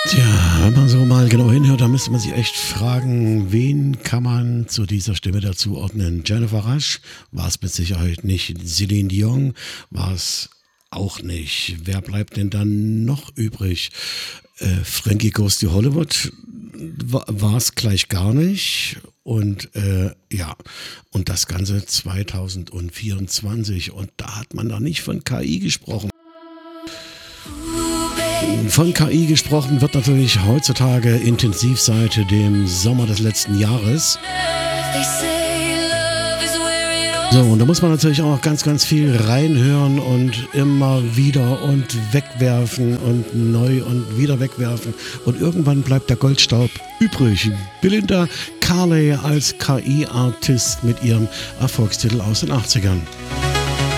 Tja, wenn man so mal genau hinhört, dann müsste man sich echt fragen, wen kann man zu dieser Stimme dazuordnen? Jennifer Rush war es mit Sicherheit nicht. Celine Dion war es auch nicht. Wer bleibt denn dann noch übrig? Frankie Goes to Hollywood war es gleich gar nicht. Und ja, und das Ganze 2024. Und da hat man noch nicht von KI gesprochen. Von KI gesprochen wird natürlich heutzutage intensiv seit dem Sommer des letzten Jahres. So, und da muss man natürlich auch noch ganz, ganz viel reinhören und immer wieder und wegwerfen und neu und wieder wegwerfen. Und irgendwann bleibt der Goldstaub übrig. Belinda Carlisle als KI-Artist mit ihrem Erfolgstitel aus den 80ern.